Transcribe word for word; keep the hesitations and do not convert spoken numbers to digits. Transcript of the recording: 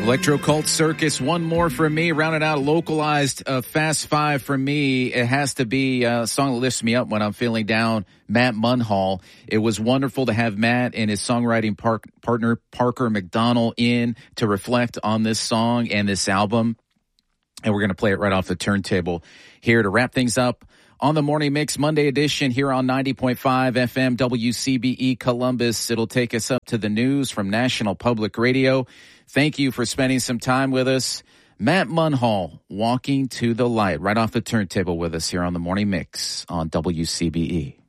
Electro Cult Circus, one more for me. Rounded out a localized uh, Fast Five for me. It has to be a song that lifts me up when I'm feeling down. Matt Munhall. It was wonderful to have Matt and his songwriting par- partner Parker McDonald in to reflect on this song and this album. And we're going to play it right off the turntable here to wrap things up on the Morning Mix Monday edition here on ninety point five F M W C B E Columbus. It'll take us up to the news from National Public Radio. Thank you for spending some time with us. Matt Munhall, Walking to the Light, right off the turntable with us here on the Morning Mix on W C B E.